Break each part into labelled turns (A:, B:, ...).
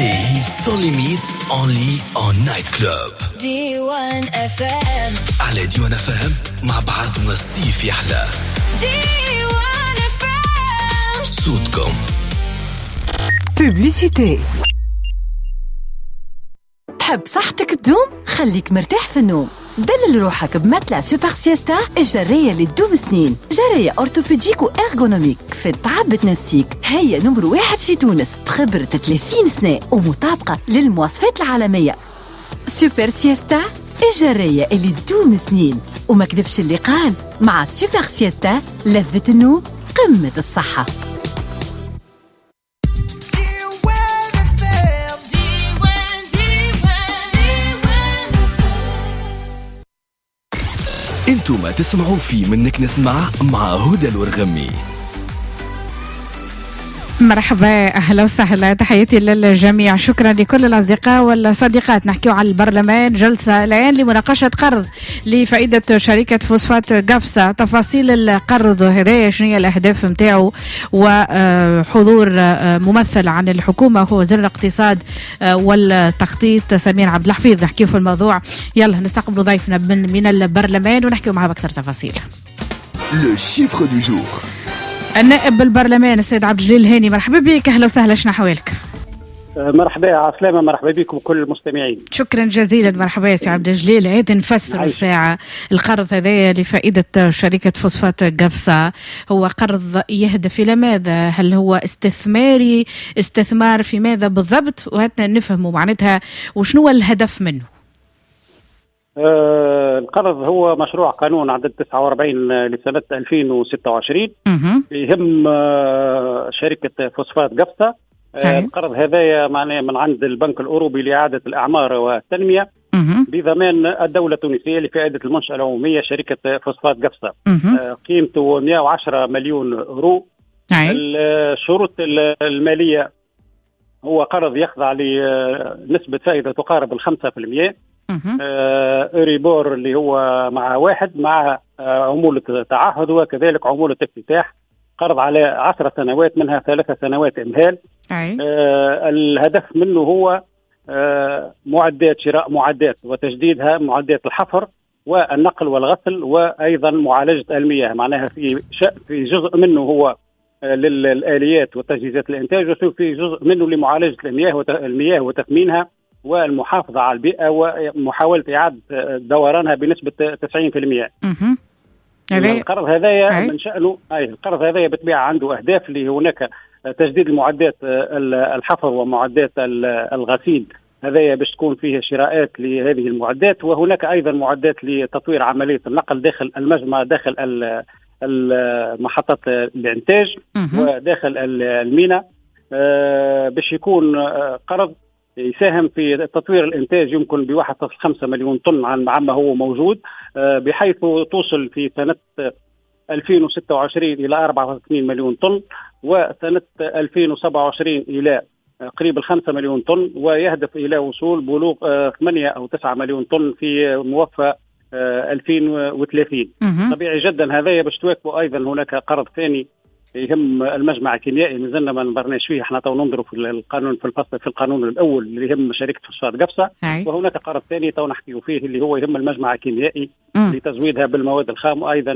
A: Les hits sans limite, only on Night Club.
B: D1 FM.
A: على D1 FM مع بعضنا الصيف يحلى.
B: D1 FM.
A: صوتكم.
C: بوبليسيتي. تحب صحتك تدوم؟ خليك مرتاح في النوم. دلل روحك بمتلة سوبر سيستا الجرية اللي تدوم سنين. جرية أورتوبيديك وإرغونوميك في التعب بتنسيك. هي نمبر 1 في تونس بخبرة 30 سنة ومطابقة للمواصفات العالمية. سوبر سيستا الجرية اللي تدوم سنين. وما كذبش اللي قال مع سوبر سيستا لذة النوم قمة الصحة.
A: انتوا ما تسمعوا في منك نسمع مع هدى الورغمي.
D: مرحبا، أهلا وسهلا، تحياتي للجميع. شكرا لكل الأصدقاء والصديقات. نحكيو على البرلمان، جلسة الآن لمناقشة قرض لفائدة شركة فوسفات قفصة. تفاصيل القرض هذا، شنو الأهداف متاعه، وحضور ممثل عن الحكومة هو وزير الاقتصاد والتخطيط سمير عبد الحفيظ. نحكيو في الموضوع. يلا نستقبل ضيفنا من البرلمان ونحكيو معه بأكثر تفاصيل.
A: لو شيفر دو جور.
D: النائب بالبرلمان السيد عبد الجليل الهاني، مرحبا بك، اهلا وسهلا، شنو احوالك؟
E: مرحبا عسلامة، مرحبا بكم كل المستمعين.
D: شكرا جزيلا، مرحبا يا سي عبد الجليل. عيد نفسر الساعة القرض هذا لفائدة شركة فوسفات قفصة. هو قرض يهدف إلى ماذا؟ هل هو استثماري؟ استثمار في ماذا بالضبط؟ وهاتنا نفهموا معناتها وشنو الهدف منه.
E: القرض هو مشروع قانون عدد 49 لسنة 2026 يهم شركة فوسفات قفصة. القرض هذا معناه من عند البنك الأوروبي لإعادة الأعمار والتنمية بضمان الدولة التونسية لفائدة المنشأة العمومية شركة فوسفات قفصة. قيمته 110 مليون يورو. الشروط المالية هو قرض يخضع لنسبة فائدة تقارب 5%. أوريبور اللي هو مع 1 مع عمولة تعهد وكذلك عمولة افتتاح. قرض على 10 سنوات، منها 3 سنوات إمهال. الهدف منه هو معدات، شراء معدات وتجديدها، معدات الحفر والنقل والغسل، وأيضا معالجة المياه. معناها في جزء منه هو للآليات وتجهيزات الإنتاج، وفي جزء منه لمعالجة المياه وتثمينها والمحافظة على البيئة ومحاولة إعادة دورانها بنسبة 90%. القرض هذا من شأنه القرض هذا بالطبيعة عنده أهداف، اللي هناك تجديد المعدات الحفر ومعدات الغسيل. هذا باش تكون فيه شراءات لهذه المعدات، وهناك أيضا معدات لتطوير عملية النقل داخل المجمع، داخل محطة الإنتاج وداخل الميناء، باش يكون قرض يساهم في تطوير الإنتاج يمكن ب1.5 مليون طن عما هو موجود، بحيث توصل في سنة 2026 إلى 4.2 مليون طن، وسنة 2027 إلى قريب 5 مليون طن، ويهدف إلى وصول بلوغ 8 أو 9 مليون طن في موفى 2030. طبيعي جدا هذا باش تواكبوا. أيضا هناك قرض ثاني يهم المجمع الكيميائي، مازلنا ما نبرناش فيه، احنا تو ننظروا في القانون، في الفصل في القانون الاول اللي يهم شركه فوسفات قفصة. وهناك قرض ثاني تو نحكيوا فيه اللي هو يهم المجمع الكيميائي لتزويدها بالمواد الخام، وايضا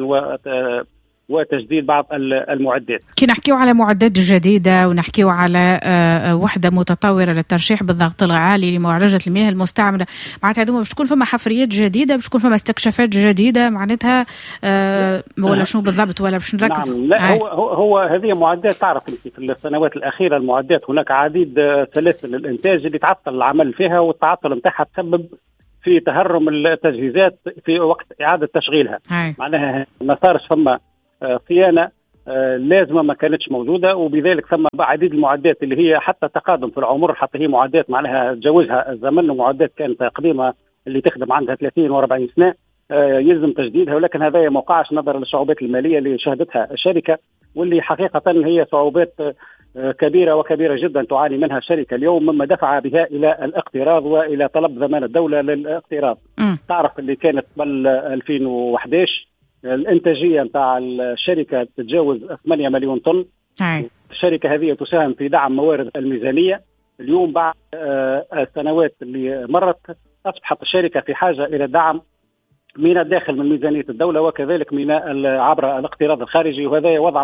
E: وتجديد بعض المعدات.
D: كي نحكيو على معدات جديدة ونحكيو على وحدة متطورة للترشيح بالضغط العالي لمعالجة المياه المستعملة، معناتها هذوما باش تكون فما حفريات جديدة، باش تكون فما استكشافات جديدة معناتها، ولا شنو بالضبط، ولا باش نركز؟
E: نعم، لا هو هذه معدات. تعرف في السنوات الأخيرة المعدات هناك عديد سلاسل الإنتاج اللي تعطل العمل فيها، والتعطل نتاعها تسبب في تهرم التجهيزات في وقت إعادة تشغيلها. معناها ما صارش فما صيانة لازمة، ما كانتش موجودة، وبذلك ثم عديد المعدات اللي هي حتى تقادم في العمر، حتى هي معدات معناها تجاوزها الزمن، ومعدات كانت قديمة اللي تخدم عندها 30 و40 سنة يلزم تجديدها، ولكن هذا ما وقعش نظرا للصعوبات المالية اللي شهدتها الشركة، واللي حقيقة هي صعوبات كبيرة وكبيرة جدا تعاني منها الشركة اليوم، مما دفع بها إلى الاقتراض وإلى طلب ضمان الدولة للاقتراض. تعرف اللي كانت قبل 2011 الإنتاجية نتاع الشركة تتجاوز 8 مليون طن. الشركة هذه تساهم في دعم موارد الميزانية، اليوم بعد السنوات اللي مرت أصبحت الشركة في حاجة إلى دعم من الداخل من ميزانية الدولة وكذلك من عبر الاقتراض الخارجي، وهذا وضع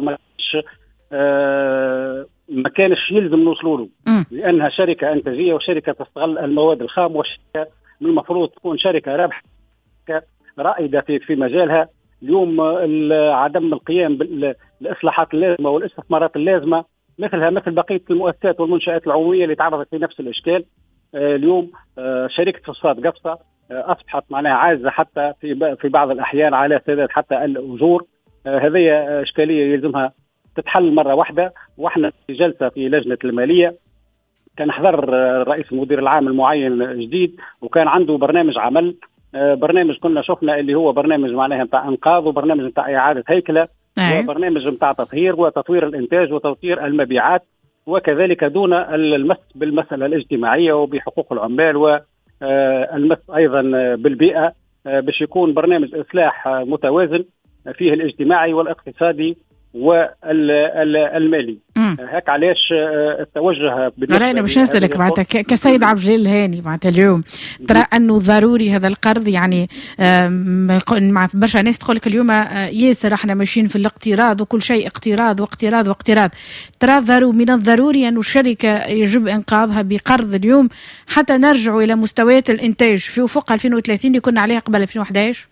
E: ما كانش يلزم نوصلوا له، لأنها شركة إنتاجية وشركة تستغل المواد الخام، وشركة من المفروض تكون شركة رابحة رائدة في مجالها. اليوم عدم القيام بالإصلاحات اللازمة والاستثمارات اللازمة مثل بقية المؤسسات والمنشآت العمومية اللي تعرضت في نفس الإشكال. اليوم شركة فوسفات قفصة أصبحت معناها عاجزة حتى في بعض الأحيان على سداد حتى الأجور. هذه إشكالية يلزمها تتحل مرة واحدة. وإحنا في جلسة في لجنة المالية كان حضر الرئيس المدير العام المعين جديد، وكان عنده برنامج عمل، برنامج كنا شفنا اللي هو برنامج معناها نتاع إنقاذ، وبرنامج نتاع إعادة هيكلة، وبرنامج نتاع تطهير وتطوير الإنتاج وتطوير المبيعات، وكذلك دون المس بالمسألة الاجتماعية وبحقوق العمال والمس أيضا بالبيئة، باش يكون برنامج إصلاح متوازن فيه الاجتماعي والاقتصادي والمالي. هيك علاش التوجه
D: أنا باش نسألك معناتها كسيد عبد الجليل الهاني معناتها اليوم ترى أنه ضروري هذا القرض، يعني مع برشا ناس تقول لك اليوم ياسر احنا ماشيين في الاقتراض وكل شيء اقتراض واقتراض واقتراض. ترى من الضروري أن الشركة يجب إنقاذها بقرض اليوم حتى نرجع إلى مستويات الإنتاج في أفق 2030 اللي كنا عليها قبل 2011؟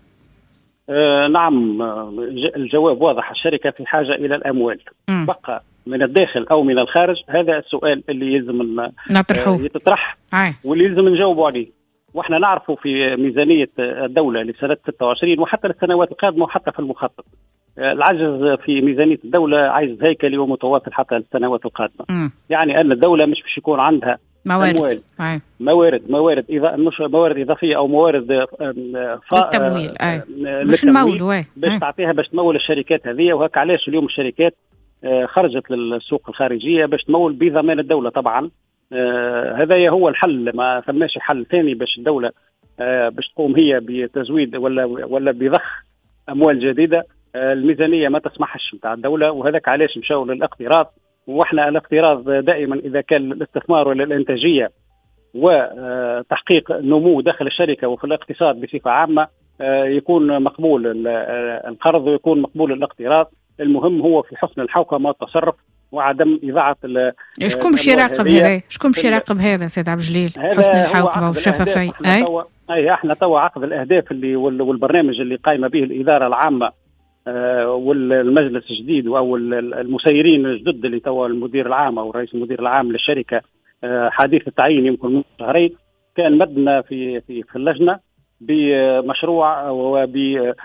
E: نعم، الجواب واضح. الشركة في حاجة إلى الأموال بقى من الداخل أو من الخارج. هذا السؤال اللي يلزم نطرحه يتطرح واللي يلزم نجاوبوا عليه. وإحنا نعرفه في ميزانية الدولة لسنة 26 وحتى للسنوات القادمة وحتى في المخطط. العجز في ميزانية الدولة عجز هيكلي ومتواصل حتى للسنوات القادمة. يعني أن الدولة مش باش يكون عندها موارد إذا مش موارد إضافية أو موارد
D: للتمويل مش نمول
E: باش تعطيها باش تمول الشركات هذه. وهك علاش اليوم الشركات خرجت للسوق الخارجية باش تمول بضمان الدولة طبعا. هذا هو الحل، ما ثماش حل ثاني باش الدولة باش تقوم هي بتزويد ولا بضخ أموال جديدة. الميزانية ما تسمحش متاع الدولة، وهذاك علاش مشاو للاقتراض. واحنا الاقتراض دائما اذا كان الاستثمار ولا الانتاجيه وتحقيق نمو داخل الشركه وفي الاقتصاد بصفه عامه يكون مقبول القرض ويكون مقبول الاقتراض. المهم هو في حسن الحوكمه والتصرف وعدم اضاعه.
D: شكون باش يراقب هذا؟ شكون باش يراقب هذا سيد عبد الجليل؟ حسن الحوكمه والشفافيه.
E: احنا توا عقد الاهداف اللي والبرنامج اللي قايمه به الاداره العامه والمجلس الجديد او المسيرين الجدد اللي توا المدير العام او رئيس المدير العام للشركه حديث التعيين يمكن من شهرين، كان مدنا في اللجنه بمشروع وب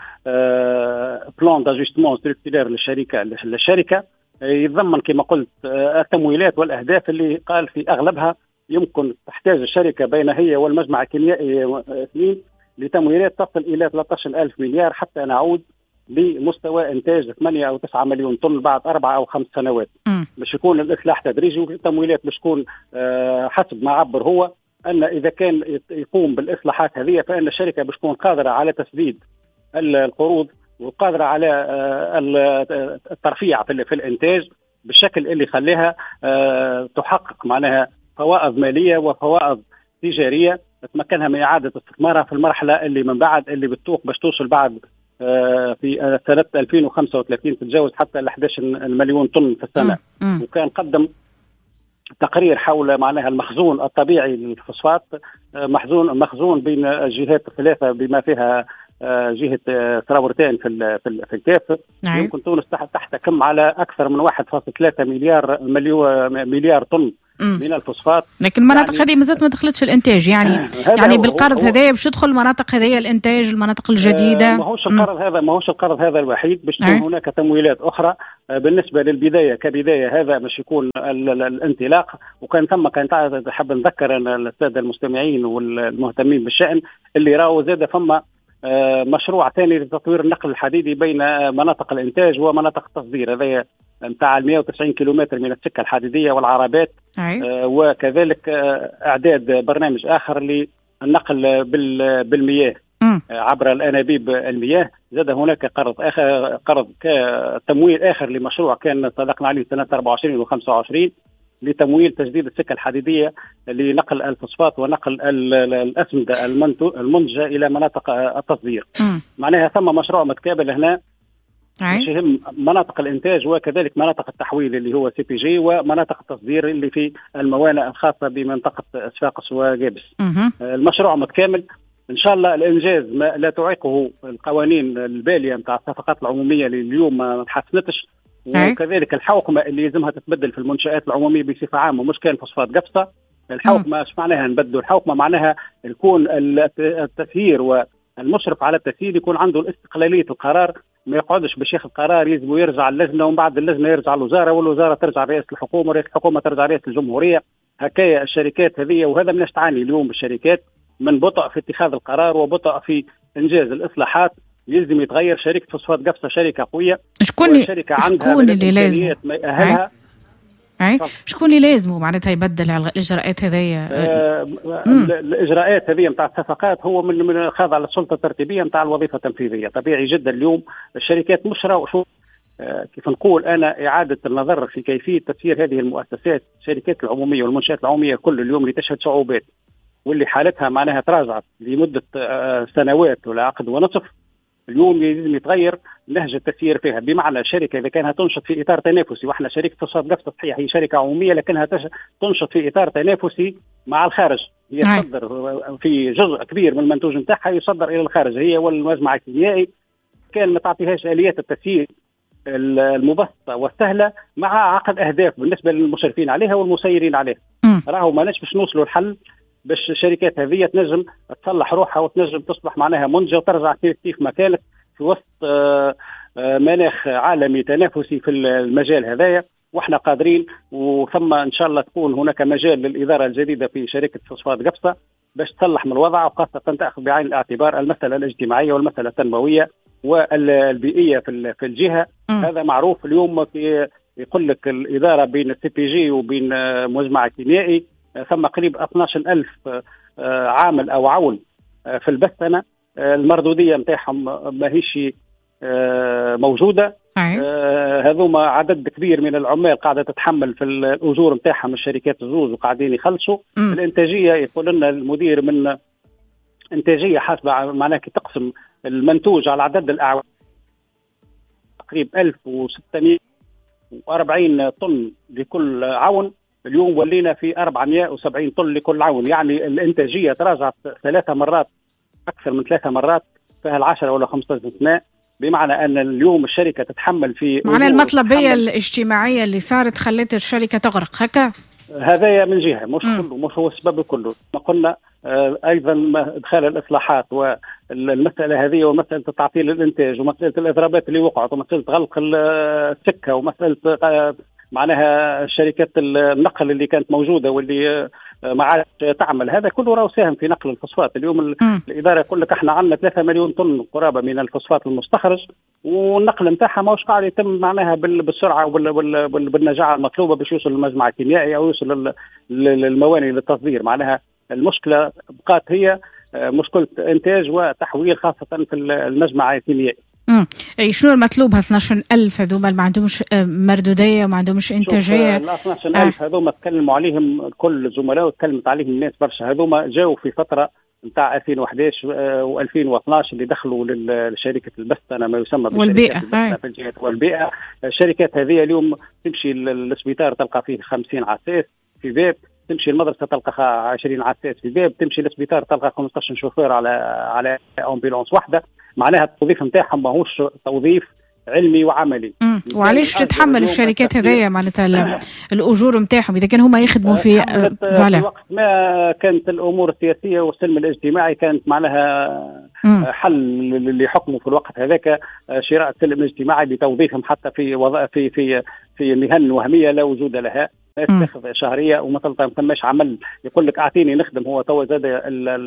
E: بلان داجستمون ستركتورير للشركه يتضمن كما قلت التمويلات والاهداف اللي قال في اغلبها يمكن تحتاج الشركه بين هي والمجمع الكيميائي اثنين لتمويلات تصل الى 13,000 مليار حتى نعود لمستوى إنتاج 8 أو 9 مليون طن بعد 4 أو 5 سنوات. باش يكون الإصلاح تدريجي والتمويلات باش تكون حسب ما عبر هو أن إذا كان يقوم بالإصلاحات هذه فإن الشركة باش تكون قادرة على تسديد القروض وقادرة على الترفيع في الإنتاج بالشكل اللي يخليها تحقق معناها فوائد مالية وفوائد تجارية تمكنها من إعادة استثمارها في المرحلة اللي من بعد اللي بتوق باش توصل بعد في سنة 2035 تتجاوز حتى 11 مليون طن في السنة. وكان قدم تقرير حول معناها المخزون الطبيعي للفوسفات، مخزون بين الجهات الثلاثة بما فيها جهة تراورتين في الكاف. يمكن تونس تحتكم على أكثر من 1.3 مليار طن من الفوسفات.
D: لكن المناطق هذه مازالت ما دخلتش الانتاج يعني بالقرض هذا باش تدخل المناطق هذه الانتاج المناطق الجديده.
E: ماهوش القرض هذا الوحيد، باش تكون هناك تمويلات اخرى بالنسبه للبدايه كبدايه. هذا باش يكون الانطلاق. وكان كانت حاب نذكر الساده المستمعين والمهتمين بالشأن اللي راهو زاد ثم مشروع ثاني لتطوير النقل الحديدي بين مناطق الانتاج ومناطق التصدير. هذا نتاع 190 كيلومتر من السكه الحديديه والعربات. وكذلك اعداد برنامج اخر للنقل بالمياه عبر الانابيب المياه. زاد هناك قرض كتمويل اخر لمشروع كان صدقنا عليه سنه 24 و25 لتمويل تجديد السكه الحديديه لنقل الفوسفات ونقل الاسمده المنتجه الى مناطق التصدير. معناها ثم مشروع متكامل هنا باش يهم مناطق الانتاج وكذلك مناطق التحويل اللي هو سي بي جي ومناطق التصدير اللي في الموانئ الخاصه بمنطقه صفاقس وجابس. المشروع متكامل ان شاء الله. الانجاز ما لا تعيقه القوانين الباليه نتاع الصفقات العموميه اللي اليوم ما تحسنتش، وكذلك الحوكمه اللي لازمها تتبدل في المنشات العموميه بصفه عامه، مش كان فوسفات قفصه. الحوكمه ايش معناها نبدلوا الحوكمه؟ معناها يكون التسيير والمشرف على التسيير يكون عنده الاستقلاليه القرار، ما يقعدش باش ياخذ قرار يلزم يرجع اللجنه ومن بعد اللجنه يرجع الوزاره والوزاره ترجع رئاسه الحكومه ورئاسه الحكومه ترجع رئاسه الجمهوريه. هكايا الشركات هذه، وهذا مناش تعاني اليوم بالشركات من بطء في اتخاذ القرار وبطء في انجاز الاصلاحات. يلزم يتغير. شركه فوسفات قفصه شركه قويه، شركه عندها
D: اللي لازم
E: ما يأهلها.
D: شكون اللي لازمه معناتها يبدل الاجراءات هذه؟
E: الاجراءات هذه نتاع الصفقات هو من خاضع على السلطه الترتيبيه نتاع الوظيفه التنفيذيه. طبيعي جدا اليوم الشركات مش كيف نقول انا اعاده النظر في كيفيه تسيير هذه المؤسسات، الشركات العموميه والمنشات العموميه كل اليوم اللي تشهد صعوبات واللي حالتها معناها تراجعت لمده سنوات ولا عقد ونصف. اليوم لازم يتغير نهج التسيير فيها، بمعنى الشركه اذا كانها تنشط في اطار تنافسي، واحنا شركه فوسفات قفصه صحيح هي شركه عموميه لكنها تنشط في اطار تنافسي مع الخارج. هي تصدر في جزء كبير من المنتوج نتاعها يصدر الى الخارج، هي والمجمع الكيميائي كان ما تعطيهاش اليات التسيير المبسطه والسهله مع عقد اهداف بالنسبه للمشرفين عليها والمسيرين عليها. راهو ماناش باش نوصلوا الحل باش الشركات هذه تنجم تصلح روحها وتنجم تصبح معناها منتجه وترجع كيف ما كانت في وسط مناخ عالمي تنافسي في المجال هذايا، واحنا قادرين. وثم ان شاء الله تكون هناك مجال للاداره الجديده في شركه فوسفات قفصه باش تصلح من الوضع، وخاصه تاخذ بعين الاعتبار المساله الاجتماعيه والمساله التنمويه والبيئيه في الجهه. هذا معروف اليوم. يقول لك الاداره بين السي بي جي وبين مجمع الكيميائي ثم قريب 12,000 عامل او عون في البستنه. المردوديه نتاعهم ماهيش موجوده. هذوما عدد كبير من العمال قاعده تتحمل في الاجور نتاعهم الشركات الزوز وقاعدين يخلصوا. الانتاجيه يقول لنا المدير من انتاجيه حاسبه معناها تقسم المنتوج على عدد الاعوام تقريبا 1640 طن لكل عون. اليوم ولينا في 470 طن لكل عون، يعني الانتاجيه تراجعت 3 مرات، اكثر من 3 مرات في هالعشرة ولا 15 سنه. بمعنى ان اليوم الشركه تتحمل في
D: معنى المطلبيه الاجتماعيه اللي صارت خلت الشركه تغرق هكا.
E: هذايا من جهه مش كله، مش هو السبب كله. ما قلنا ايضا ادخال الاصلاحات والمساله هذه ومساله تعطيل الانتاج ومساله الاضرابات اللي وقعت ومساله غلق السكه ومساله معناها شركات النقل اللي كانت موجوده واللي ما عادش تعمل. هذا كله راه ساهم في نقل الفوسفات. اليوم الاداره يقول لك احنا عندنا 3 مليون طن قرابه من الفوسفات المستخرج، والنقل نتاعها ماهوش قاعد يتم معناها بالسرعه بالنجاعه المطلوبه باش يوصل للمجمع الكيميائي او يوصل للموانئ للتصدير. معناها المشكله بقات هي مشكله انتاج وتحويل خاصه في المجمع الكيميائي.
D: اي شنو المطلوب؟ 12,000 هذوما ما عندهمش مردوديه وما عندهمش انتاجيه.
E: 12,000 هذوما تكلموا عليهم كل الزملاء وتكلمت عليهم الناس برشا. هذوما جاوا في فتره نتاع 2011 و2012 اللي دخلوا لشركه البستنه ما يسمى
D: والبيئه
E: في الجهات والبيئه. الشركات هذه اليوم تمشي للسبيطار تلقى فيه 50 عساس في باب، تمشي المدرسه تلقى 20 عساس في باب، تمشي للسبيطار تلقى 15 شوفير على امبولانس واحده. معناها التوظيف نتاعهم ماهوش توظيف علمي وعملي.
D: وعلاش تتحمل الشركات هذيا معناتها الاجور نتاعهم اذا كان هما يخدموا في
E: وقت ما كانت الامور السياسيه والسلم الاجتماعي كانت معناها حل اللي حكموا في الوقت هذاك شراء السلم الاجتماعي بتوظيفهم حتى في مهن وهميه لا وجود لها، تاخذ شهريه وما تماش عمل. يقول لك اعطيني نخدم، هو تو زاد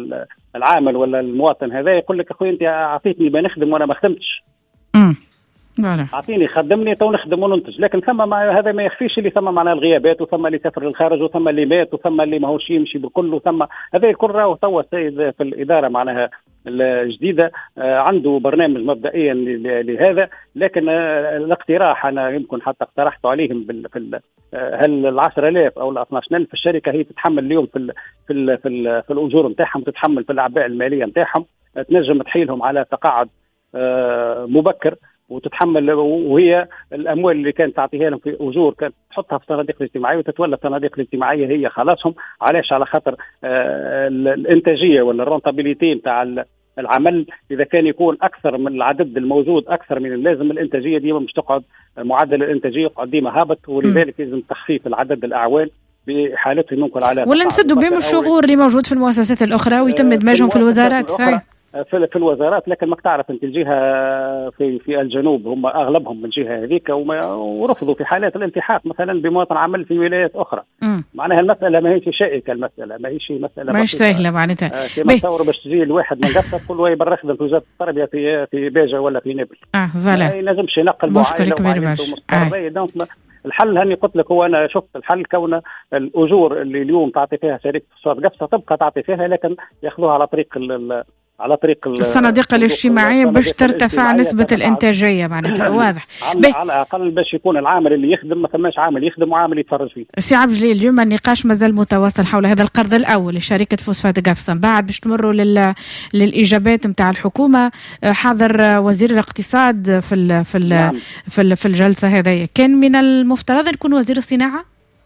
E: العامل ولا المواطن هذا يقول لك اخوي انت اعطيتني ما نخدم وانا ما خدمتش. اعطيني خدمني تو نخدم وننتج. لكن ثم هذا ما يخفيش اللي ثم معناها الغيابات، وثم اللي سافر للخارج، وثم اللي مات، وثم اللي ماهوش يمشي بالكل، وثم هذا الكل راهو توا السيد في الاداره معناها الجديده عنده برنامج مبدئيا لهذا. لكن الاقتراح انا يمكن حتى اقترحته عليهم هل 10,000 او 12,000 الشركه هي تتحمل اليوم في الاجور نتاعهم، تتحمل في الاعباء الماليه نتاعهم، تنجم تحيلهم على تقاعد مبكر وتتحمل، وهي الاموال اللي كانت تعطيها لهم في اجور كانت تحطها في الصناديق الاجتماعيه وتتولى الصناديق الاجتماعيه هي خلاصهم. علاش؟ على خاطر الانتاجيه ولا الرونتابيليتي نتاع العمل اذا كان يكون اكثر من العدد الموجود اكثر من اللازم، الانتاجيه ديما مش تقعد، معدل الانتاجيه يقعد ديما هابط، ولذلك لازم تخفيف العدد الاعوان بحالتهم ممكن على
D: ولا نسدوا بهم الشغور اللي موجود في المؤسسات الاخرى ويتم ادماجهم في الوزارات.
E: في الوزارات. لكن ما تعرف انت الجهه في الجنوب هم اغلبهم من الجهه هذيك ورفضوا في حالات الالتحاق مثلا بمواطن عمل في ولايات اخرى. معناها المساله ما هيش شائكه، المساله ما هيش مساله
D: مش سهله معناتها.
E: كما تصور باش تجي الواحد من قصه تقول له برا خدم في وزاره التربيه في باجه ولا في نابل.
D: فوالا
E: ما ينجمش ينقل
D: مشكل كبير برشا.
E: الحل هاني قلت لك، هو انا شفت الحل كون الاجور اللي اليوم تعطي فيها شركه فوسفات قفصه تبقى تعطي فيها، لكن ياخذوها على طريق
D: الصناديق الاجتماعيه باش ترتفع نسبه الانتاجيه معناتها. واضح
E: على الاقل باش يكون العامل اللي يخدم ما ثماش عامل يخدم وعامل يتفرج فيه.
D: سي عبد الجليل، اليوم النقاش مازال متواصل حول هذا القرض الاول لشركه فوسفات قفصه، بعد باش تمروا للاجابات نتاع الحكومه. حاضر وزير الاقتصاد في الجلسه هذه. كان من المفترض ان يكون وزير الصناعه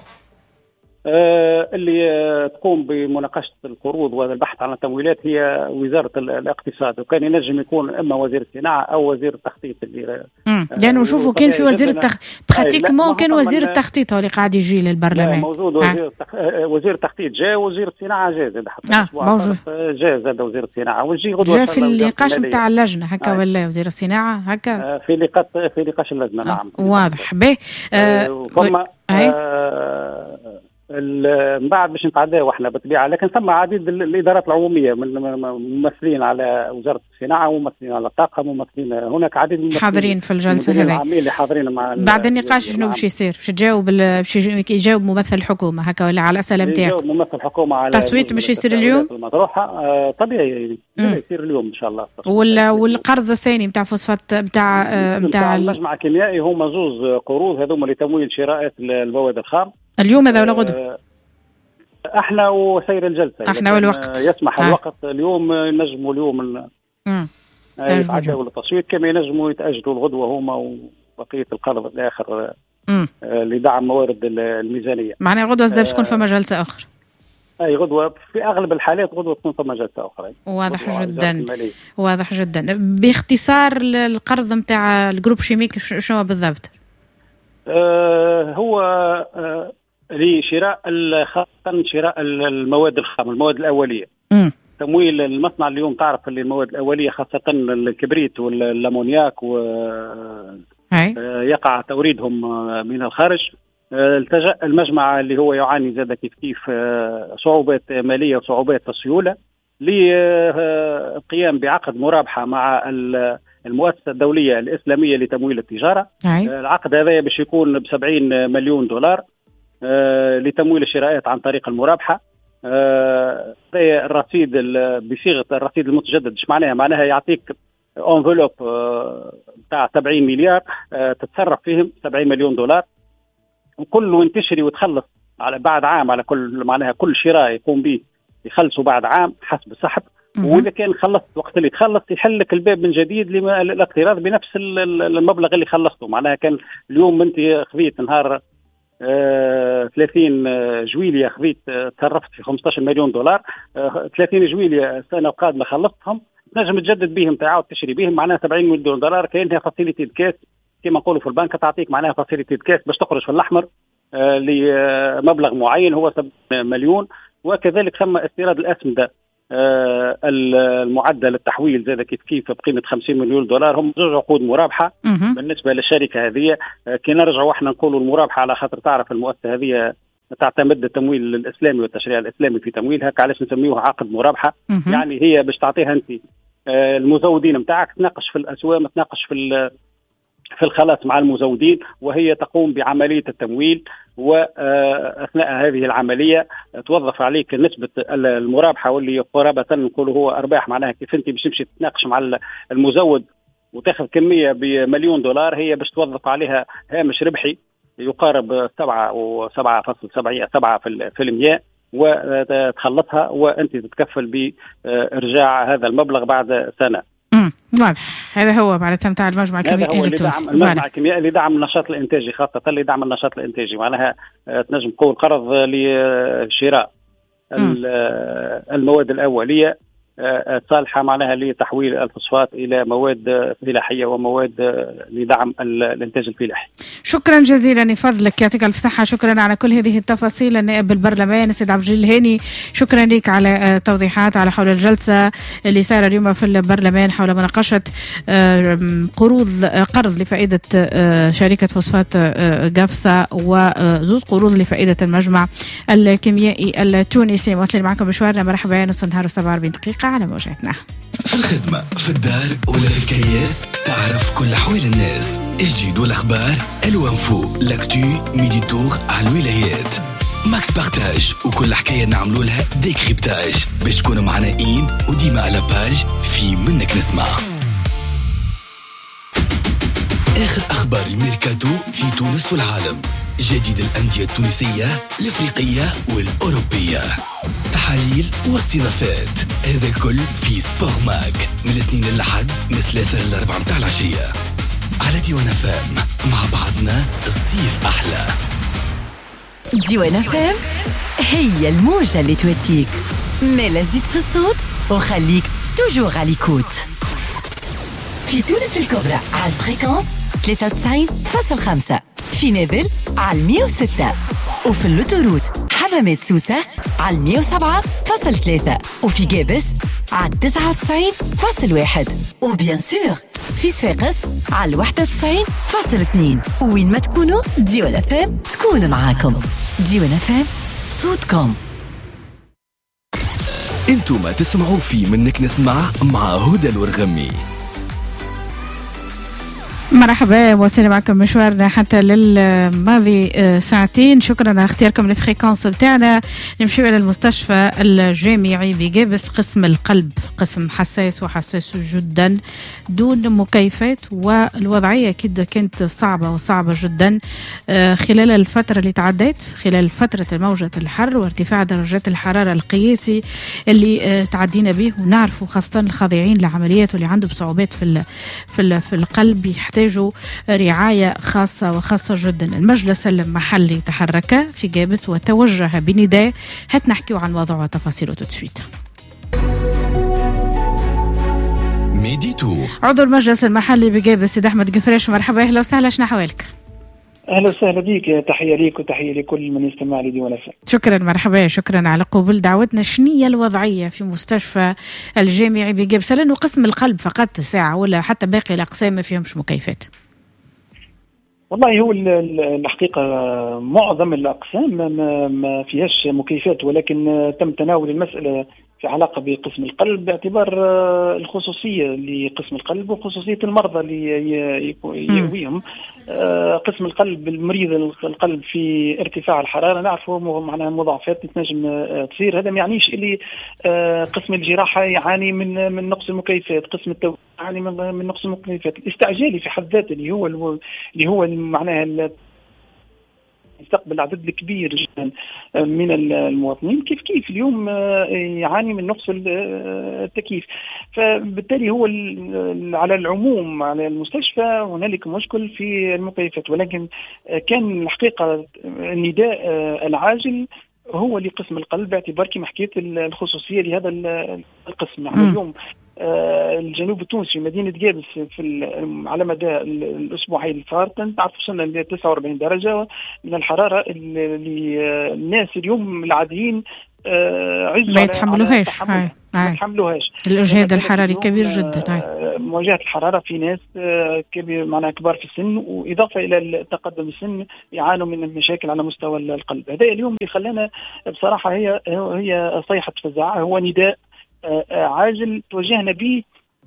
E: اللي تقوم بمناقشة القروض والبحث عن التمويلات هي وزارة الاقتصاد، وكان ينجم يكون إما وزير الصناعة أو وزير التخطيط اللي
D: لأنه نشوفوا كان في وزير براتيكمون كان وزير التخطيط هو اللي قاعد يجي للبرلمان.
E: موجود وزير التخطيط جاء، وزير الصناعة جاء
D: موجود
E: جاء زاد وزير الصناعة وجي غدوة
D: جاء في النقاش نتاع اللجنة هكا ولا وزير الصناعة هكا
E: في نقاش اللجنة. نعم
D: واضح. به
E: ثم من بعد باش نتعداو احنا بالطبيعه، لكن ثم عديد الادارات العموميه من ممثلين على وزاره الصناعه وممثلين على الطاقه وممثلين، هناك عديد من
D: حاضرين في الجلسه هذه
E: اللي حاضرين مع
D: بعد النقاش. شنو باش يصير؟ باش يجاوب ممثل الحكومه هكا ولا على الاسئله نتاعك؟
E: يجاوب ممثل الحكومه على
D: التصويت باش يصير اليوم
E: المطروحه طبيعي يصير اليوم ان شاء الله.
D: والقرض الثاني نتاع فوسفات نتاع
E: المجمع الكيميائي هما زوز قروض هذوما لتمويل شراءات المواد الخام
D: اليوم هذا ولا غدوه؟
E: احنا وسير الجلسه
D: احنا والوقت
E: يسمح الوقت اليوم ينجموا اليوم يتعدوا التصويت، كما ينجموا يتاجلوا الغدوه هما وبقيه القرض الاخر لدعم موارد الميزانيه.
D: معناها غدوه باش تكون فما جلسه اخرى.
E: اي غدوه في اغلب الحالات غدوه تكون فما جلسه اخرى.
D: واضح جدا واضح جدا. باختصار القرض نتاع الجروب شيميك شنو بالضبط؟
E: هو لشراء خاصة شراء المواد الخام، المواد الأولية. تمويل المصنع اليوم تعرف اللي المواد الأولية خاصة الكبريت والأمونياك يقع توريدهم من الخارج. التجأ المجمع اللي هو يعاني زاد كيف صعوبات مالية وصعوبات السيولة للقيام بعقد مرابحة مع المؤسسة الدولية الإسلامية لتمويل التجارة. العقد هذا باش يكون ب$70 مليون لتمويل الشراءات عن طريق المرابحة. الرصيد بصيغة الرصيد المتجدد ايش معناها؟ معناها يعطيك انفلوب بتاع 70 مليار تتصرف فيهم $70 مليون، وكل وين تشري وتخلص على بعد عام على كل معناها كل شراء يقوم به يخلصوا بعد عام حسب السحب. واذا كان خلصت وقت اللي تخلص يحل لك الباب من جديد للاقتراض بنفس المبلغ اللي خلصته. معناها كان اليوم انت خذيت نهار 30 جويلية خذيت تصرفت في $15 مليون، 30 جويلية السنة القادمة خلصتهم تنجم تجدد بهم تعاود تشري بهم، معناها $70 مليون كأنها فاسيليتي كاس كما نقولوا في البنك، تعطيك معناها فاسيليتي كاس باش تخرج في الأحمر لمبلغ معين هو 70 مليون. وكذلك ثم استيراد الأسمدة المعدل التحويل زاد كيف بقيمة $50 مليون. هم زوج عقود مرابحة بالنسبة للشركة هذه. كي نرجعوا احنا نقولوا المرابحة على خاطر تعرف المؤسسة هذه تعتمد التمويل الإسلامي والتشريع الإسلامي في تمويلها، علاش نسميوها عقد مرابحة. يعني هي باش تعطيها أنت المزودين متاعك تناقش في الأسواق، تناقش في الخلاص مع المزودين، وهي تقوم بعملية التمويل، وأثناء هذه العملية توظف عليك نسبة المرابحة واللي قرابة نقول هو أرباح. معناها كيف أنت باش تمشي تتناقش مع المزود وتاخذ كمية $1,000,000، هي باش توظف عليها هامش ربحي يقارب 7.7% وتخلصها، وأنت تتكفل بإرجاع هذا المبلغ بعد سنة.
D: واضح. هذا هو معناتها نتاع المجمع الكيميائي التونسي،
E: المجمع الكيميائي لدعم النشاط الانتاجي، خاصه لدعم النشاط الانتاجي. معناها تنجم تقول قرض لشراء المواد الاوليه صالحه معناها لتحويل الفوسفات الى مواد فلاحيه ومواد لدعم الانتاج الفلاحي.
D: شكرا جزيلا لفضلك، يعطيك الف صحه. شكرا على كل هذه التفاصيل. النائب بالبرلمان السيد عبد الجليل الهاني، شكرا لك على توضيحات على حول الجلسه اللي صار اليوم في البرلمان حول مناقشه قرض لفائده شركه فوسفات قفصه وزوز قروض لفائده المجمع الكيميائي التونسي. واصلين معكم مشوارنا. مرحبا، نص النهار 47 دقيقة على موجاتنا.
A: في الخدمة، في الدار ولا في الكياس، تعرف كل أحوال الناس، الجديد والأخبار، الوانفو، لاكتو، ميدي تور على الولايات. ماكس بارتاج، وكل حكاية نعملوا لها ديكريبتاج باش تكونوا معنا وديما على باج في منك نسمع. آخر أخبار الميركاتو في تونس والعالم، جديد الأندية التونسية الأفريقية والأوروبية، تحاليل واستضافات، هذا الكل في سبور ماك من الاثنين للأحد من 3 ل 4 متاع العشية على ديوان فام. مع بعضنا الصيف أحلى.
C: ديوان فام هي الموجة اللي تواتيك، مالا زيد في الصوت وخليك توجور على ليكوت. في تونس الكبرى على الفريكونس 93.5، في نابل على 106، وفي اللوتوروت حمامات سوسة على 107.3، وفي جابس على 99.1، وبيان سور في صفاقس على 91.2. وين ما تكونوا ديوان فام تكون معاكم. ديوان فام صوتكم.
A: انتم تسمعوا في منك نسمع مع هدى الورغمي.
D: مرحبا، واصلين معكم مشوارنا حتى للماضي ساعتين. شكرا على اختياركم للفريكونس بتاعنا. نمشي إلى المستشفى الجامعي بجابس، قسم القلب، قسم حساس وحساس جدا دون مكيفات، والوضعية كده كانت صعبة جدا خلال الفترة اللي تعدت، خلال فترة موجة الحر وارتفاع درجات الحرارة القياسي اللي تعدينا به. ونعرفوا خاصة الخاضعين لعمليات واللي عنده صعوبات في القلب يحتاجوا رعاية خاصة جدا. المجلس المحلي تحرك في جابس وتوجه بنداء. هات نحكيو عن موضوع وتفاصيله تسويت.
A: ميدي تور،
D: عضو المجلس المحلي بجابس سيد أحمد قفريش، مرحبا، أهلا وسهلا، شنو أحوالك؟
F: أهلا وسهلا بك، تحية ليك وتحية لكل من يستمع لديوان فام.
D: شكرا، مرحبا، شكرا على قبول دعوتنا. شنية الوضعية في مستشفى الجامعي بجابس؟ لأنه قسم القلب فقط ساعة ولا حتى باقي الأقسام ما فيهمش مكيفات؟
F: والله هو الحقيقة معظم الأقسام ما فيهاش مكيفات، ولكن تم تناول المسألة في علاقة بقسم القلب باعتبار الخصوصية لقسم القلب وخصوصية المرضى اللي يأويهم. قسم القلب، المريض القلب في ارتفاع الحرارة نعرفه معناها مضاعفات تنجم تصير. هذا ما يعنيش اللي قسم الجراحة يعاني من نقص المكيفات، قسم التوفيق يعاني من نقص المكيفات. الاستعجالي في حد ذاته اللي هو معناها يستقبل عدد كبير جدا من المواطنين كيف اليوم يعاني من نقص التكييف. فبالتالي هو على العموم على المستشفى هنالك مشكل في المكيفات، ولكن كان الحقيقة النداء العاجل هو لقسم القلب باعتبار كما حكيت الخصوصية لهذا القسم. يعني اليوم الجنوب التونسي مدينة جابس على مدى الأسبوعين الفارطين تعرف وصلنا ل 49 درجة من الحرارة اللي الناس اليوم العاديين
D: ما يتحملوهاش. الإجهاد الحراري كبير جدا.
F: مواجهة الحرارة في ناس كبير معناها كبار في السن، وإضافة إلى تقدم السن يعانوا من مشاكل على مستوى القلب. هذا اليوم اللي خلانا بصراحة هي صيحة فزاعة، هو نداء عاجل توجهنا به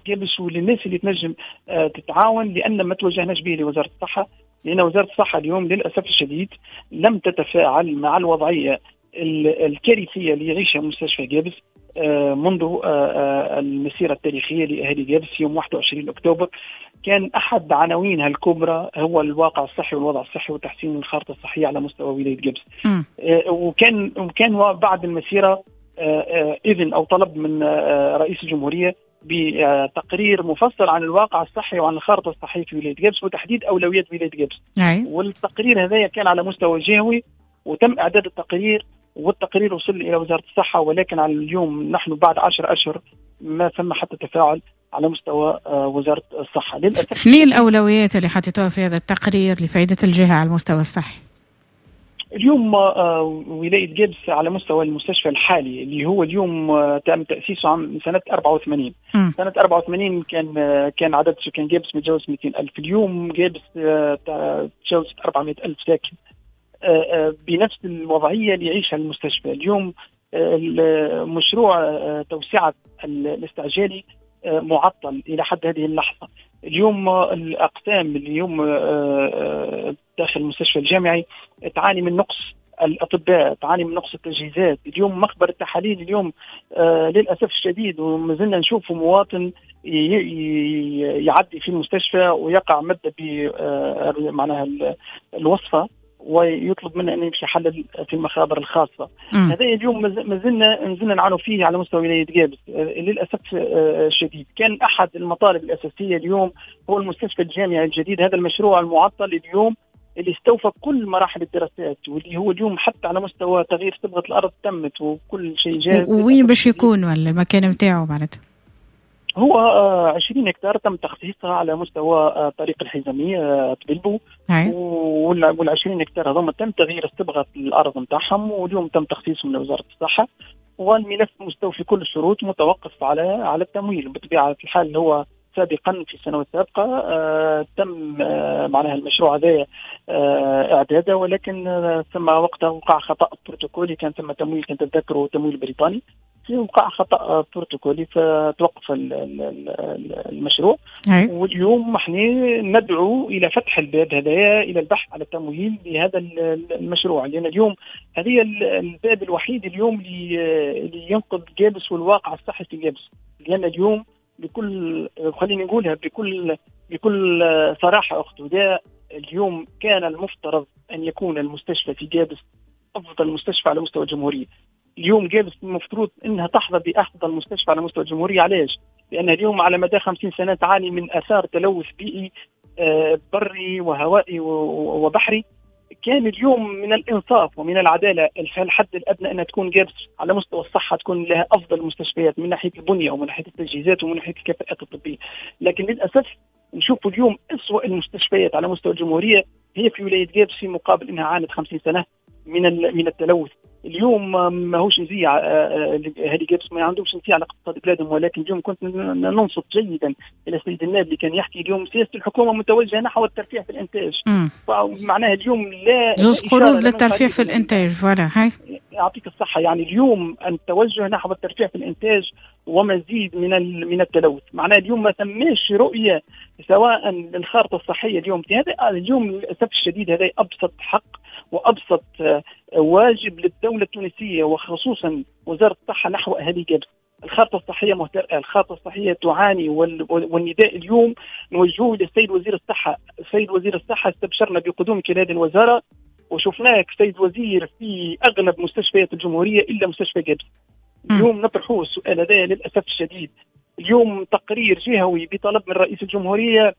F: جابس وللناس اللي تنجم تتعاون، لأن ما توجهناش به لوزارة الصحة، لأن وزارة الصحة اليوم للأسف الشديد لم تتفاعل مع الوضعية الكارثية اللي يعيشها مستشفى جابس منذ المسيرة التاريخية لأهالي جابس. يوم 21 أكتوبر كان أحد عناوينها الكبرى هو الواقع الصحي والوضع الصحي وتحسين الخارطة الصحية على مستوى ولاية جابس. وكان بعد المسيرة إذن أو طلب من رئيس الجمهورية بتقرير مفصل عن الواقع الصحي وعن الخارطة الصحية في ولاية جابس وتحديد أولويات ولاية جابس. والتقرير هذا كان على مستوى جهوي وتم إعداد التقرير، والتقرير وصل إلى وزارة الصحة، ولكن على اليوم نحن بعد 10 أشهر ما ثم حتى تفاعل على مستوى وزارة الصحة للأسف.
D: شنو الأولويات اللي حطيتوها في هذا التقرير لفائدة الجهة على المستوى الصحي؟
F: اليوم ولاية جابس على مستوى المستشفى الحالي اللي هو اليوم تم تأسيسه عام سنة 84. سنة 84 كان عدد سكان جابس متجاوز 200,000. اليوم جابس تجاوز 400,000 ساكن بنفس الوضعية اللي يعيشها المستشفى. اليوم مشروع توسعة الاستعجالي معطل إلى حد هذه اللحظة. اليوم الأقسام اليوم داخل المستشفى الجامعي تعاني من نقص الأطباء، تعاني من نقص التجهيزات. اليوم مخبر التحاليل اليوم للأسف الشديد وما زلنا نشوف مواطن يعدي في المستشفى ويقع مادة معناها الوصفة ويطلب منه أن يمشي حلل في المخابر الخاصة. هذا اليوم ما زلنا نعاني فيه على مستوى ولاية جابس للأسف الشديد. كان أحد المطالب الأساسية اليوم هو المستشفى الجامعي الجديد، هذا المشروع المعطل اليوم اللي استوفى كل مراحل الدراسات واللي هو اليوم حتى على مستوى تغيير صبغة الأرض تمت وكل شيء جاهز.
D: وين باش يكون ولا المكان متاعه معناتها؟
F: هو 20 هكتار تم تخصيصها على مستوى طريق الحزامية تبلبو، وال20 هكتار هذوما تم تغيير صبغة الأرض متاعهم واليوم تم تخصيصهم لوزارة الصحة، والملف مستوفي كل الشروط متوقف على التمويل. بطبيعة الحال اللي هو سابقا في السنوات السابقة تم معناها المشروع هذا إعداده، ولكن ثم وقتها وقع خطأ بروتوكولي، كان ثم تمويل كان تذكروا تمويل بريطاني، وقع خطأ بروتوكولي فتوقف المشروع. واليوم نحن ندعو إلى فتح الباب هذايا إلى البحث على التمويل لهذا المشروع، لأن اليوم هذه الباب الوحيد اليوم اللي ينقذ جابس والواقع الصحي في جابس. لأن اليوم بكل خليني نقولها بكل صراحة أخت وده، اليوم كان المفترض أن يكون المستشفى في جابس أفضل مستشفى على مستوى الجمهورية. اليوم جابس المفترض أنها تحظى بأفضل مستشفى على مستوى الجمهورية. علاش؟ لأن اليوم على مدى 50 سنة تعاني من آثار تلوث بيئي بري وهوائي وبحري. كان اليوم من الإنصاف ومن العدالة الحد الأدنى أن تكون جابس على مستوى الصحة تكون لها أفضل المستشفيات من ناحية البنية ومن ناحية التجهيزات ومن ناحية الكفاءات الطبية. لكن للأسف نشوف اليوم أسوأ المستشفيات على مستوى الجمهورية هي في ولاية جابس، في مقابل أنها عانت 50 سنة من التلوث. اليوم ما هوش نزيع هذه جابس ما عندهمش نزيع على اقتصاد بلادهم، ولكن اليوم كنت ننصت جيدا الى السيد النائب اللي كان يحكي اليوم سياسه الحكومه متوجهه نحو الترفيه في الانتاج. فمعناها اليوم لا
D: جزء قروض للترفيه في الانتاج ولا هاي
F: يعطيك الصحه. يعني اليوم التوجه نحو الترفيه في الانتاج ومزيد من التلوث. معناها اليوم ما ثماش رؤيه سواء للخارطه الصحيه اليوم. هذا اليوم للاسف الشديد هذا ابسط حق وابسط واجب للدوله التونسيه وخصوصا وزاره الصحه نحو اهالي جابس. الخارطه الصحيه مهترئه، الخارطه الصحيه تعاني، والنداء اليوم نوجهه للسيد وزير الصحه. السيد وزير الصحه استبشرنا بقدومك الى هذه الوزاره وشفناك سيد وزير في اغلب مستشفيات الجمهوريه الا مستشفى جابس. اليوم نطرحه السؤال هذا للاسف الشديد. اليوم تقرير جهوي بطلب من رئيس الجمهوريه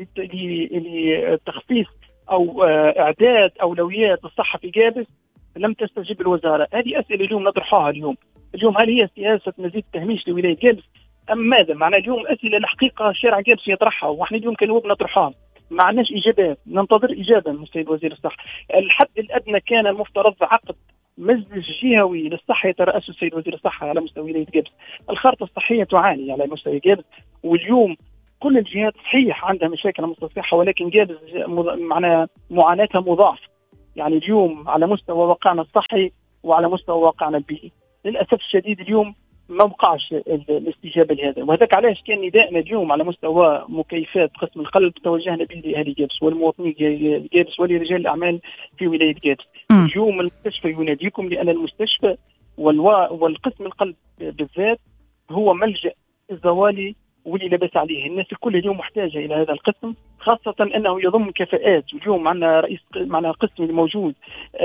F: لتخصيص او اعداد اولويات الصحه في جابس لم تستجب الوزاره. هذه اسئله اليوم نطرحها اليوم هل هي سياسه مزيد تهميش لولايه جابس ام ماذا؟ معناه اليوم اسئله الحقيقه شارع جابس يطرحها واحنا اليوم كنواب نطرحها، ما عندناش اجابات، ننتظر اجابه من السيد وزير الصحه. الحد الادنى كان المفترض عقد مجلس جهوي للصحه يترأسه السيد وزير الصحه على مستوى ولايه جابس. الخارطه الصحيه تعاني على مستوى جابس، واليوم كل الجهات صحيح عندها مشاكل على مستوى الصحه، ولكن جابس معناها معاناتها مضاعف. يعني اليوم على مستوى واقعنا الصحي وعلى مستوى واقعنا البيئي للاسف الشديد اليوم ما وقعش الاستجابه لهذا. وهذاك علاش كان نداءنا اليوم على مستوى مكيفات قسم القلب توجهنا به لاهالي جابس والمواطنين جابس ولرجال الاعمال في ولايه جابس. اليوم المستشفى يناديكم لان المستشفى والقسم القلب بالذات هو ملجأ الزوالي واللي لا باس عليه. الناس الكل اليوم محتاجه الى هذا القسم، خاصه انه يضم كفاءات. اليوم معنا قسم موجود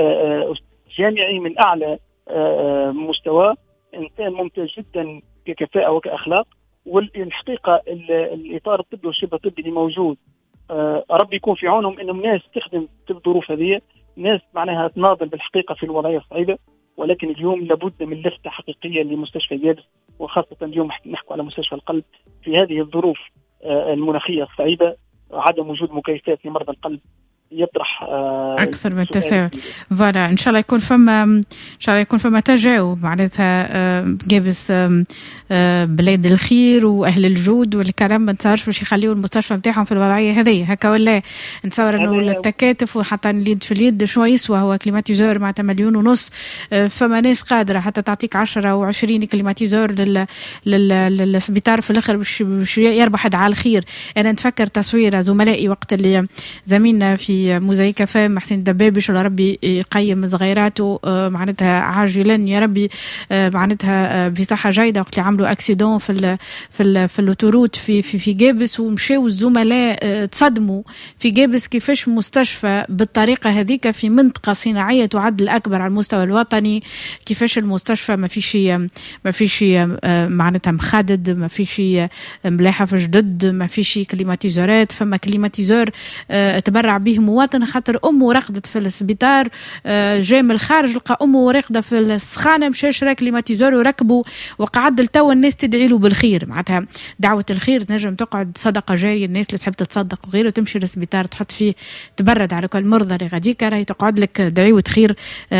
F: جامعي من اعلى مستوى، انسان ممتاز جدا ككفاءه وكاخلاق. والحقيقه الاطار الطبي والشبه الطبي اللي موجود ربي يكون في عونهم انهم ناس تخدم في الظروف هذه، ناس معناها تناضل بالحقيقه في الوضعيه الصعيبه. ولكن اليوم لابد من لفته حقيقيه لمستشفى جابس، وخاصه اليوم نحكي على مستشفى القلب في هذه الظروف المناخيه الصعيبه. عدم وجود مكيفات لمرضى القلب يطرح
D: اكثر من تساؤل. فوالا ان شاء الله يكون فما تجاوب معناتها جابس بلاد الخير واهل الجود والكلام ما نتصورش باش يخليوا المستشفى نتاعهم في الوضعيه هذه هكا، ولا نتصور انه التكاتف وحتى اليد في اليد شو يسوى هو كليماتيزور معناتها 1.5 مليون. فما ناس قادره حتى تعطيك 10 و 20 كليماتيزور للسبيطار في الاخر باش يربح على الخير. انا نتفكر تصويره زملائي وقت اللي زميلنا في موزايكا فام محسن الدبابش ولا ربي يقيم صغيراته معناتها عاجلا يا ربي معناتها بصحه جيده، وقت اللي عملوا اكسيدون في الاوتوروت في جابس، ومشاو الزملاء تصدموا في جابس كيفاش مستشفى بالطريقه هذيك في منطقه صناعيه تعد الاكبر على المستوى الوطني، كيفاش المستشفى ما فيش معناتها مخدد، ما فيش ملاحف جدد، ما فيش كليماتيزورات. فما كليماتيزور تبرع به مواطن خاطر امه رقدت في السبيطار، جاء من الخارج لقى امه راقده في السخانه، مشى شرا كليماتيزور وركبوا وقعد لتو الناس تدعي له بالخير. معناتها دعوه الخير تنجم تقعد صدقه جاريه، الناس اللي تحب تتصدق وغيره تمشي للسبيطار تحط فيه تبرد على كل مرضى اللي غاديك راهي تقعد لك دعوه خير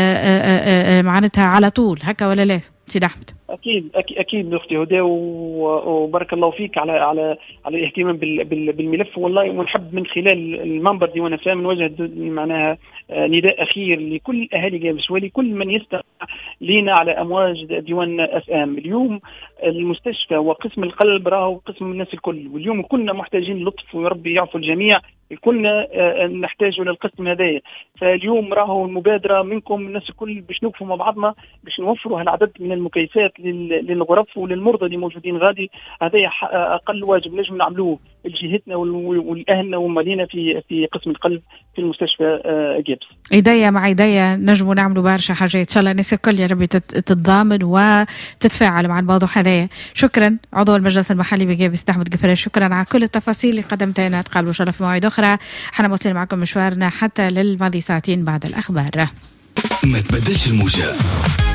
D: معناتها على طول هكا، ولا لا سيد احمد؟
F: اكيد اختي هدى، وبارك الله فيك على الاهتمام بالملف والله. ونحب من خلال المنبر ديوان فام نوجه معناها نداء اخير لكل اهالي جابس ولكل من يستمع لينا على امواج ديوان اف ام. اليوم المستشفى وقسم القلب راهو قسم الناس الكل، واليوم كلنا محتاجين لطف وربي يعفو الجميع، كلنا نحتاج للقسم هذايا. فاليوم راهو المبادره منكم الناس الكل باش نوقفوا مع بعضنا باش نوفروا هالعدد من المكيفات للغرف وللمرضى اللي موجودين غادي. هذا اقل واجب نجم نعملوه لجهتنا والاهلنا ومالينا في قسم القلب في المستشفى جابس.
D: ايديا مع ايديا نجموا نعملوا برشا حاجات ان شاء الله. الناس الكل يا ربي تتضامن وتتفاعل مع الموضوع هذايا. شكرا عضو المجلس المحلي بجابس احمد قفراش، شكرا على كل التفاصيل اللي قدمتها لنا. تقابلوا ان شاء الله في مواعيد اخرى. احنا موصلين معكم مشوارنا حتى للماضي ساعتين بعد الاخبار.
A: ما تبدلش الموجة.